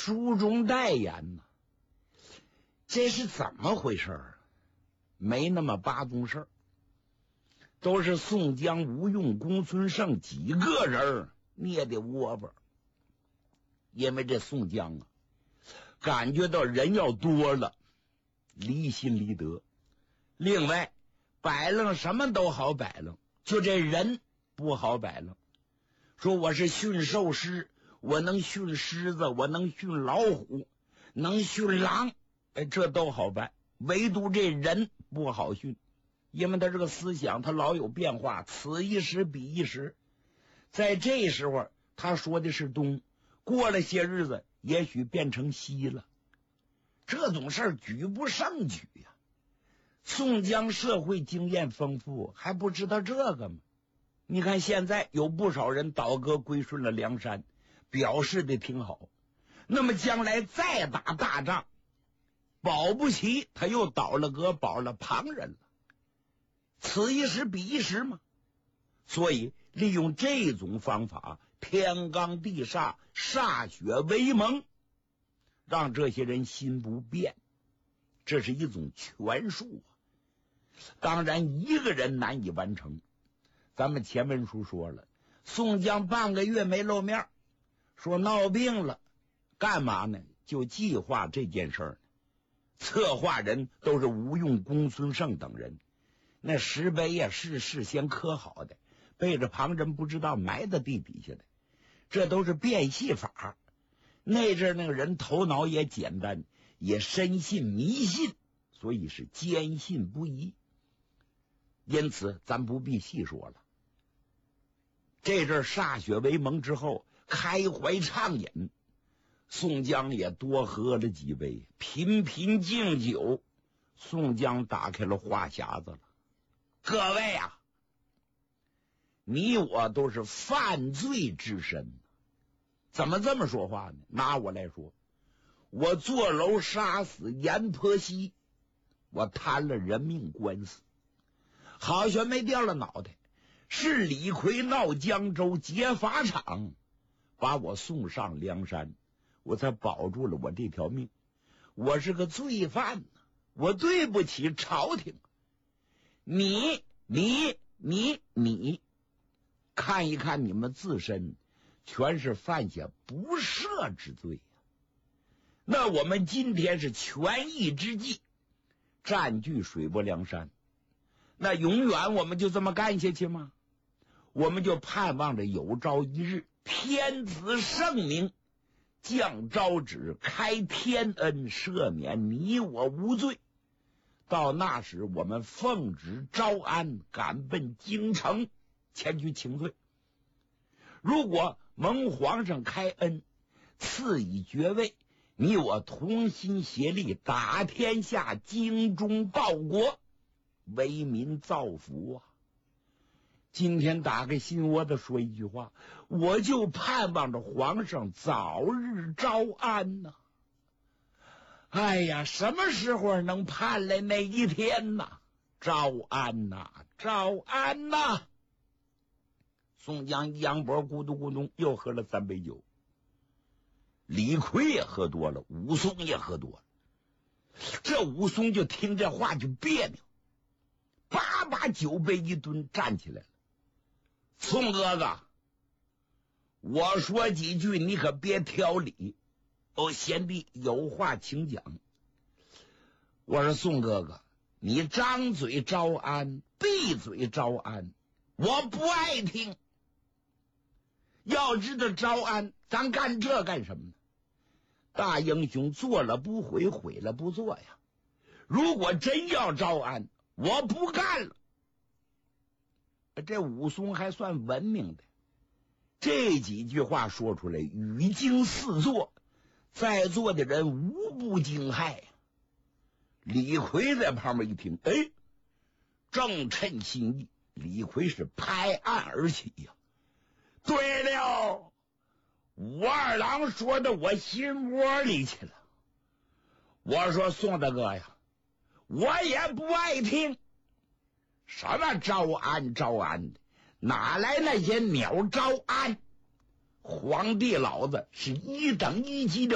书中代言呢，这是怎么回事啊？没那么八宗事儿，都是宋江、吴用、公孙胜几个人捏的窝巴。因为这宋江啊，感觉到人要多了，离心离德。另外，摆弄什么都好摆弄，就这人不好摆弄。说我是驯兽师，我能驯狮子，我能驯老虎，能驯狼，这都好办。唯独这人不好驯，因为他这个思想他老有变化，此一时彼一时。在这时候他说的是东，过了些日子也许变成西了。这种事儿举不胜举呀。宋江社会经验丰富，还不知道这个吗？你看现在有不少人倒戈归顺了梁山，表示的挺好。那么将来再打大仗，保不齐他又倒了戈，保了旁人了。此一时彼一时嘛。所以利用这种方法，天罡地煞，歃血为盟，让这些人心不变，这是一种权术啊。当然一个人难以完成。咱们前文书说了，宋江半个月没露面，说闹病了，干嘛呢？就计划这件事儿。策划人都是吴用、公孙胜等人，那石碑呀是事先刻好的，背着旁人不知道埋在地底下的，这都是变戏法。那阵那个人头脑也简单，也深信迷信，所以是坚信不疑。因此咱不必细说了。这阵歃血为盟之后，开怀畅饮，宋江也多喝了几杯，频频敬酒。宋江打开了话匣子了，各位啊，你我都是犯罪之身。怎么这么说话呢？拿我来说，我坐楼杀死阎婆惜，我摊了人命官司，好悬没掉了脑袋。是李逵闹江州劫法场，把我送上梁山，我才保住了我这条命。我是个罪犯，我对不起朝廷。你看一看你们自身，全是犯下不赦之罪呀。那我们今天是权宜之计，占据水泊梁山，那永远我们就这么干下去吗？我们就盼望着有朝一日天子圣明，降诏旨，开天恩，赦免你我无罪。到那时我们奉旨招安，赶奔京城前去请罪。如果蒙皇上开恩，赐以爵位，你我同心协力，打天下，精忠报国，为民造福啊。今天打开心窝子说一句话，我就盼望着皇上早日招安呐。哎呀，什么时候能盼来那一天呐？招安呐，招安呐！宋江一扬脖，咕嘟咕嘟又喝了3杯酒。李逵也喝多了，武松也喝多了。这武松就听这话就别扭，把酒杯一蹲，站起来了。宋哥哥，我说几句你可别挑理。贤弟有话请讲。我说宋哥哥，你张嘴招安，闭嘴招安，我不爱听。要知道招安，咱干这干什么呢？大英雄做了不悔，悔了不做呀。如果真要招安，我不干了。这武松还算文明的，这几句话说出来，语惊四座，在座的人无不惊骇。李逵在旁边一听，正趁心意，李逵是拍案而起呀。对了，武二郎说的我心窝里去了。我说宋大哥呀，我也不爱听。什么招安的，哪来那些鸟招安？皇帝老子是一等一级的